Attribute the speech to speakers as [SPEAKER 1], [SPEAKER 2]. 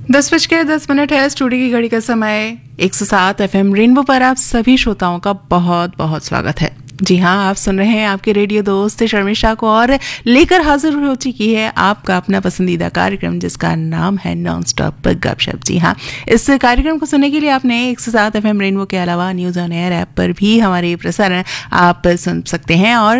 [SPEAKER 1] 10:10 है। स्टूडियो की घड़ी का समय 107 FM रेनबो पर आप सभी श्रोताओं का बहुत बहुत स्वागत है। जी हाँ, आप सुन रहे हैं आपके रेडियो दोस्त शर्मिष्ठा को और लेकर हाजिर हो चुकी है आपका अपना पसंदीदा कार्यक्रम जिसका नाम है नॉन स्टॉप गपशप। जी हाँ, इस कार्यक्रम को सुनने के लिए आपने 107 FM रेनबो के अलावा न्यूज़ ऑन एयर ऐप पर भी हमारे प्रसारण आप सुन सकते हैं और